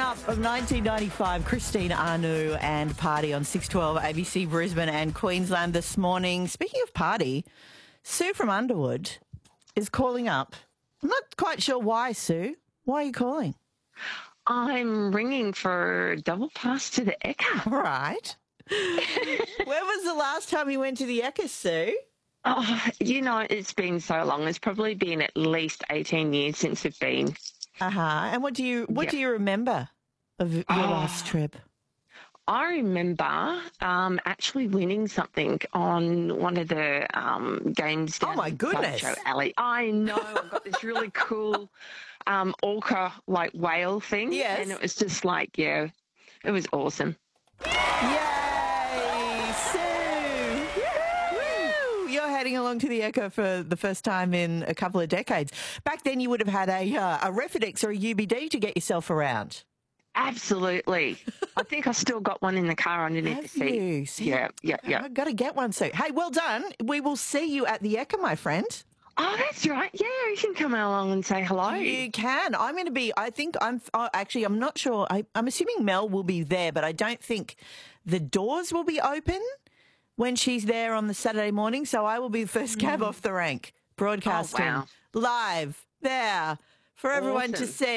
Up of 1995, Christine Anu and Party on 612 ABC Brisbane and Queensland this morning. Speaking of Party, Sue from Underwood is calling up. I'm not quite sure why, Sue. Why are you calling? I'm ringing for a double pass to the Ekka. All right. When was the last time you went to the Ekka, Sue? Oh, it's been so long. It's probably been at least 18 years since we've been. And what do you remember of your last trip? I remember actually winning something on one of the games down my goodness. Show Alley. I know. I've got this really cool orca, whale thing. Yes. And it was just it was awesome. Yay, Sue! Woo! You're heading along to the Ekka for the first time in a couple of decades. Back then you would have had a Refidex or a UBD to get yourself around. Absolutely. I think I still got one in the car underneath the seat. You? See, Yeah. I've got to get one, Sue. Hey, well done. We will see you at the Ekka, my friend. Oh, that's right. Yeah, you can come along and say hello. You can. I'm going to be, I'm not sure. I'm assuming Mel will be there, but I don't think the doors will be open when she's there on the Saturday morning. So I will be the first cab off the rank, broadcasting live there for everyone to see.